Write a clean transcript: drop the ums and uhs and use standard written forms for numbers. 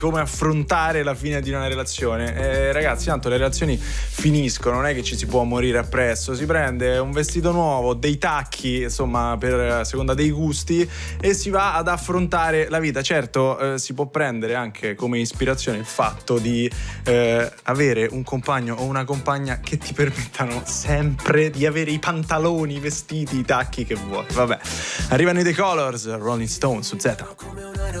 come affrontare la fine di una relazione. Ragazzi, tanto le relazioni finiscono, non è che ci si può morire appresso, si prende un vestito nuovo, dei tacchi, insomma, a seconda dei gusti, e si va ad affrontare la vita. Certo, si può prendere anche come ispirazione il fatto di avere un compagno o una compagna che ti permettano sempre di avere i pantaloni, i vestiti, i tacchi che vuoi. Vabbè, arrivano i The Colors, Rolling Stone su Z.